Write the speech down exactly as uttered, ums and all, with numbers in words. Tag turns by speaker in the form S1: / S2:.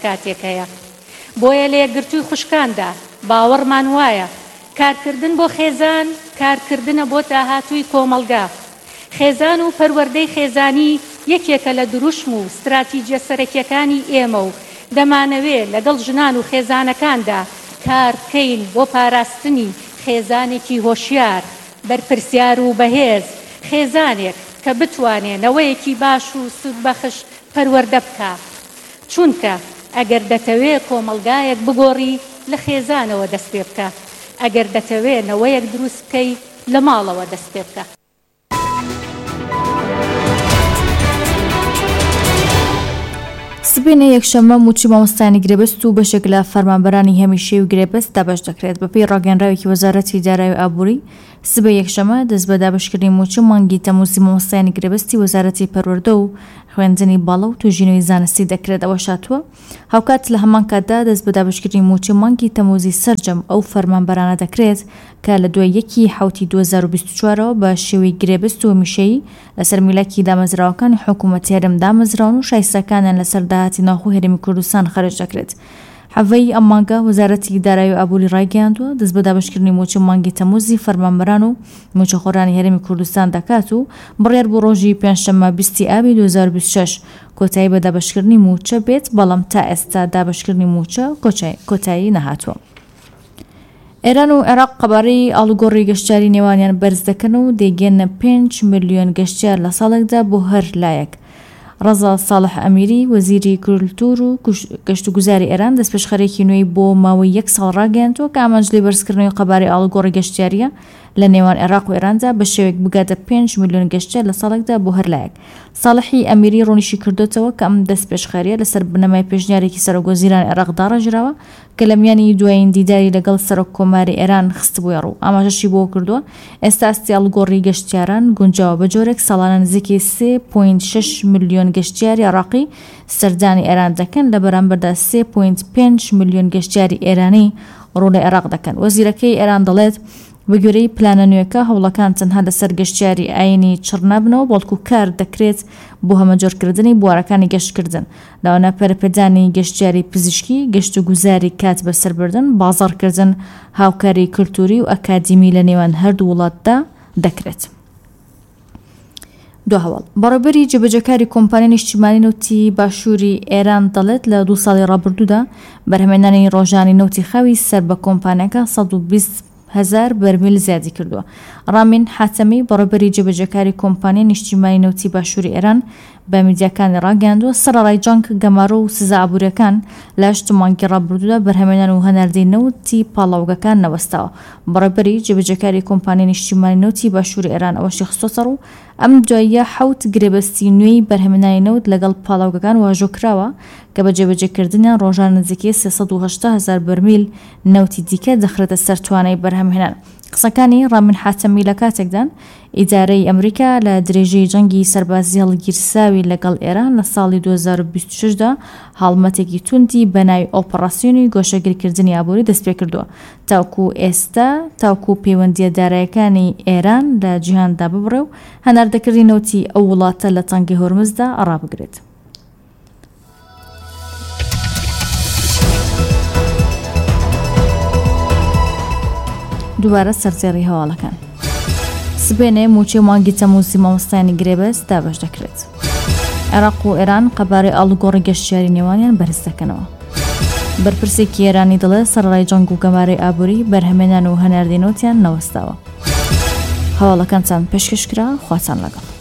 S1: کاتێکەیە بۆیە لە یەکگرتووی خوشکاندا باوەڕمان وایە کارکردن بۆ خێزان کارکردنە بۆ داهاتووی کۆمەڵگا. خێزان و پەروەردەی خێزانی یەکێکە لە دروشم و استراتیجیە سەرەکیەکانی ئێمە و دەمانەوێت لەگەڵ ژنان و خێزانەکاندا کار بکەین بۆ پاراستنی خێزانێکی هۆشیار بەرپرسیار و بەهێز، خێزانێک کە بتوانێت نەوەیەکی باش و سودبەخش پەروەردە بکە. چونکە ئەگەر دەتەوێت کۆمەڵگایەک بگۆڕی لە خێزانەوە دەست پێ بکە، ئەگەر دەتەوێت نەوەیەک دروست بکەی لە ماڵەوە دەست پێ بکە.
S2: سبینە یەکشەممە موچی مامۆستایانی گرێبەست و بەشێک لە فەرمانبەرانی هەمیشەی و گرێبەست دابش دەکرێت. بەپێی ڕاگەنراوێکی وەزارەتی دارایی و ئابووری سبەی یەکشەممە دەست بە دابشکردنی موچی مانگی تەموزی مامۆستایانی گرێبەستی وەزارەتی پەروەردە و خوێندنی باڵە و توژینەوەی زانستی دەکرێت. ئەوە شاتووە هاوکات لە هەمان کاتدا دەست بە دابشکردنی موچی مانگی تەموزی سەرجەم ئەو فەرمانبەرانە دەکرێت کە لە دوای یەکی حوتی دوو هەزار و بیست و چوارەوە بە شێوەی گرێبەست و هەمیشەیی لەسەر میلەکی دامەزراوەکانی حکوومەتی هەرێم دامەزراون و شایستەکانیان لەسەر داهاتی ناوخۆی هەرێمی کوردستان خەرج دەکرێت. حەڤەی ئەم مانگە وەزارەتی دارایی و ئابووری ڕایگەیاندووە دەست بە دابشکردنی موچی مانگی تەموزی فەرمانبەران و موچەخۆرانی هەرێمی کوردستان دەکات و بڕیار بۆ ڕۆژی پێنجشەممە بیستی ئابی دوو هەزار و بیست و شەش کۆتایی بە دابشکردنی موچە بێت، بەڵام تا ئێستا دابشکردنی موچە کۆتایی نەهاتووە. ئێران و عێراق قەبارەی ئاڵوگۆڕی گەشتیاری نێوانیان بەرز دەکەن و دەیگەنە پێنج ملیۆن گەشتیار لە ساڵێکدا بۆ هەر لایەک. ڕەزا ساڵح ئەمیری وەزیری کولتور و گەشتوگوزاری ئێران دەستپێشخەرێکی نوێی بۆ ماوەی یەک ساڵ ڕاگەیاندووە کە ئامانجلەی بەرزکردنەوەی قەبارەی ئاڵوگۆڕی گەشتیاریە لە نێوان عێراق و ئێراندا بە شێوەیەک بگاتە پێنج ملیۆن گەشتیار لە ساڵێکدا بۆ هەر لایەک. ساڵحی ئەمیری ڕوونیشی کردوتەوە کە ئەم دەستپێشخەریە لەسەر بنەمای پێشنیارێکی سەرۆکوەزیرانی عێراق داڕێژراوە کە لە میانی دوایین دیداری لەگەڵ سەرۆک کۆماری ئێران خستبووە ڕوو. ئاماژەشی بۆ کردووە ئێستا ئاستی ئاڵوگۆڕی گەشتیاران گونجاوە بە جۆرێک ساڵانە نزیکی سێ پۆینت شەش ملیۆن گەشتیاری عێراقی سەردانی ئێران دەکەن لە بەرامبەردا سێ پۆینت پێنج ملیۆن گەشتیاری ئێرانی ڕوو لە عێراق دەکەن. وەزیرەکەی ئێران دەڵێت بە گوێرەی پلانە نوێەکە هەوڵەکان تەنها لەسەر گەشتیاری ئاینی چڕ نابنەوە بەڵکو کار دەکرێت بۆ هەمەجۆرکردنی بوارەکانی گەشتکردن، لەوانە پەرەپێدانی گەشتیاری پزیشکی، گەشتوگوزاری کات بەسەربردن، بازاڕکردن، هاوکاری کلتوری و ئەکادیمی لە نێوان هەردوو وڵاتدا دەکرێت. دو هەواڵ بەڕێوەبەری جێبەجەکاری کۆمپانیای نیشتیمانی نەوتی باشووری ئێران دەڵێت لە دوو ساڵی ڕابردوودا بەرهەمهێنانی ڕۆژانی نەوتی خاوی سەر بە کۆمپانیەکە سەد و بیست هەزار بەرمیل زیادی کردووە. ڕامین حاتەمی بەڕێوەبەری جێبەجەکاری کۆمپانیای نیشتیمانی نەوتی باشووری ئێران بە میدیاکانی ڕاگەیاندووە سەرەڕای جەنگ، گەمارە و سزا ئابوووریەکان لە هەشت مانگی ڕابردوودا بەرهەمهێنان و هەناردەی نەوتی پاڵاوگەکان نەوەستاوە. بەڕێوەبەری جێبەجەکاری کۆمپانیای نیشتیمانی نەوتی باشووری ئێران ئەوەشی خستۆتە ڕوو ئەم دواییە حەوت گرێبەستی نوێی بەرهەمهێنانی نەوت لەگەڵ پاڵاوگەکان واژۆکراوە کە بە جێبەجێکردنیان ڕۆژان نزیکی سێسەد و هەشتا هەزار بەرمیل نەوتی دیکە دەخرێتە سەر توانای بەرهەمهێنان. قسەکانی ڕامین حاتەمی لە کاتێکدان ئیدارەی ئەمریکا لە درێژەی جەنگی سەربازی هەڵگیرساوی لەگەڵ ئێران لە ساڵی دوو هەزار و بیست و شەشدا هەڵمەتێکی توندی بەناوی ئۆپەراسیۆنی گۆشەگیرکردنی ئابووری دەست پێ کردووە تاوکو ئێستا تاوکو پەیوەندیە دارایەکانی ئێران لە جیهاندا ببڕێ و هەناردەکردی نەوتی ئەو وڵاتە لە تەنگی هۆرمزدا ڕابگرێت. دووبارە سەرزێڕی هەواڵەکان. سبێنێ موچی مانگی تەموزی مامۆستایانی گرێبەست دابش دەکرێت. عێراق و ئێران قەبارەی ئاڵوگۆڕی گەشتیاری نێوانیان بەرز دەکەنەوە. بەرپرسێکی ئێرانی دەڵێت سەرەڕای جەنگ و گەمارەی ئابووری بەرهەمهێنان و هەناردەی نەوتیان نەوەستاوە. هەواڵەکانتان پێشکەشکرا، خواتان لەگەڵ.